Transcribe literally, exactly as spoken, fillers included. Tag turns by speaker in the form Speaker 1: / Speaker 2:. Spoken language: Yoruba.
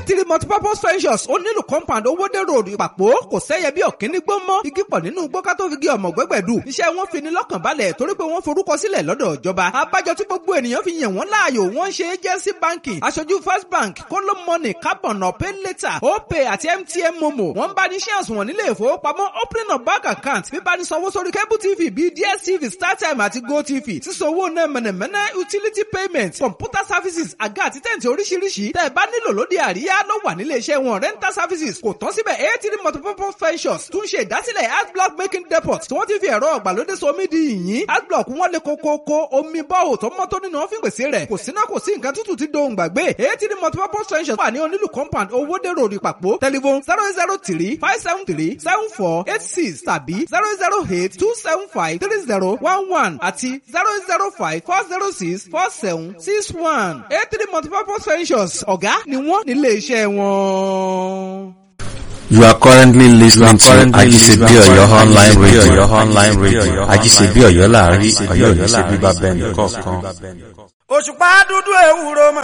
Speaker 1: three multipurpose ventures ó nílùú compound owódé road ìpàpọ̀ kò sẹ́yẹ bí ọ̀kíní gbó mọ́ igi pọ̀ nínú gbó ká tó fi gé ọmọ gbẹ́gbẹ̀dù iṣẹ́ wọn fi ni lọ́kàn balẹ̀ torí pé wọ́n forúkọ sílẹ̀ lọ́dọ̀ ìjọba abájọ tí gbogbo ènìyàn fi yàn wọ́n láàyò wọ́n ṣe agency banking aṣojú first bank kóló money carbon pay later opay àti mtn momo wọ́n bá ní shares wọn nílé ìfowópamọ́ opening of bank account bíbá ní sanwó sórí cable tv bíi dstv startime àti gotv sísanwó náà mẹ̀nẹ̀mẹ̀nẹ̀ utility payment computer services àga àti tẹ̀ǹtì oríṣiríṣi tẹ́ ẹ bá nílò lóde àríyá ló wà nílé iṣẹ́ wọn rental services kò tán síbẹ̀ eighty multipurpose ventures tún ṣe ìdásílẹ̀ adblock making depot tí wọ́n ti fi ẹ̀rọ ọ̀gbàlódé so omi di yìnyín adblock wọn lè kókókó omi bọ́ọ̀ tó mọ́ tó nínú ọ́fíìn pèsè rẹ̀ kò síná kò sí nǹkan tútù ti dohùn gbàgbé eighty multipurpose ventures wà ní onílù compound owódé road ìpàpọ̀ telephone zero zero three five seven three seven four eight six tàbí zero zero eight two seven five three zero one one àti zero zero five four zero six four seven six one eighty multipurpose ventures ọ̀gá ni wọ́n nílé iṣẹ́ wọn.
Speaker 2: You are currently listening to Ajisebi Oyo online radio. Online radio. Ajisebi Oyo láàrin Ọ̀yọ́ Ìṣẹ́bí bá bẹ́ẹ̀ nìkọ̀ọ̀kan.
Speaker 3: Òṣùpá dúdú ewúro mọ̀